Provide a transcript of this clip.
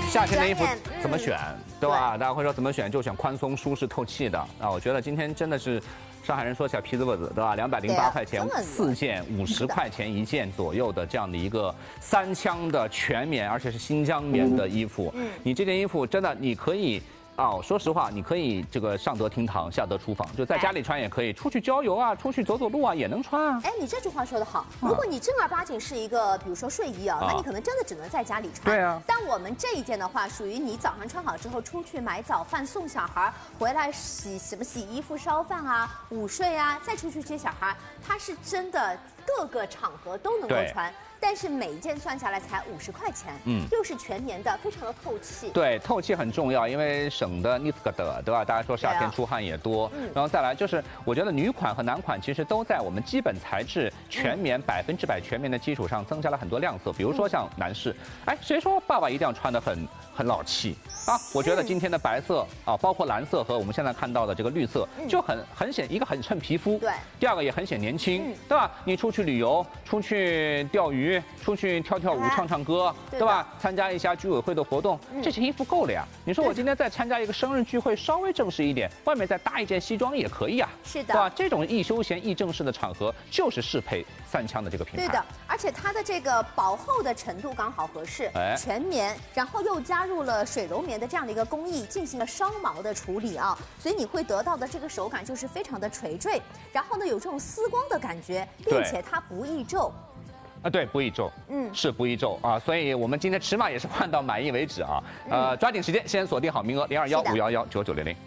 夏天的衣服怎么选，对吧？大家会说怎么选，就选宽松、舒适、透气的啊。我觉得今天真的是。上海人说小皮子子，对吧？208块钱4件，50块钱1件左右的这样的一个3枪的全棉，而且是新疆棉的衣服。你这件衣服真的你可以。说实话，你可以这个上得厅堂，下得厨房，就在家里穿也可以，出去郊游啊，出去走走路啊，也能穿啊。 哎，你这句话说得好。如果你正儿八经是一个，比如说睡衣啊，那你可能真的只能在家里穿。 对啊。 但我们这一件的话，属于你早上穿好之后出去买早饭送小孩，回来洗衣服、烧饭啊、午睡啊，再出去接小孩，它是真的各个场合都能够穿。但是每一件算下来才50块钱，又是全棉的，非常的透气。对， 透气很重要，因为省得你个的，对吧？大家说夏天出汗也多，然后再来就是，我觉得女款和男款其实都在我们基本材质全棉100%全棉的基础上增加了很多亮色，比如说像男士，哎，谁说爸爸一定要穿得很老气啊？我觉得今天的白色啊，包括蓝色和我们现在看到的这个绿色，就很显，一个很衬皮肤， 对， 第二个也很显年轻，对吧？你出去旅游，出去钓鱼。出去跳跳舞、唱歌，对吧？参加一下居委会的活动，这件衣服够了呀。你说我今天再参加一个生日聚会，稍微正式一点，外面再搭一件西装也可以啊。 是的， 对吧？这种易休闲、易正式的场合，就是适配3枪的这个品牌。 对的，而且它的这个薄厚的程度刚好合适，全棉，然后又加入了水柔棉的这样的一个工艺，进行了烧毛的处理啊，所以你会得到的这个手感就是非常的垂坠，然后呢有这种丝光的感觉，并且它不易皱。 对，不易皱，是不易皱啊，所以我们今天尺码也是换到满意为止啊，抓紧时间先锁定好名额，0215119900。